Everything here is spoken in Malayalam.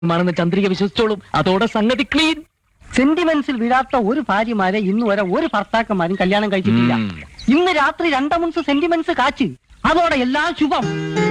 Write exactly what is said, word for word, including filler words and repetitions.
മാണെന്ന് ചന്ദ്രിക വിശ്വസിച്ചോളും. അതോടെ സംഗതി ക്ലീൻ. സെന്റിമെന്റ്സിൽ വീഴാത്ത ഒരു ഭാര്യമാരെ ഇന്ന് വരെ ഒരു ഭർത്താക്കന്മാരും കല്യാണം കഴിച്ചിട്ടില്ല. ഇന്ന് രാത്രി രണ്ടമുൻസ് സെന്റിമെന്റ്സ് കാച്ച്, അതോടെ എല്ലാം ശുഭം.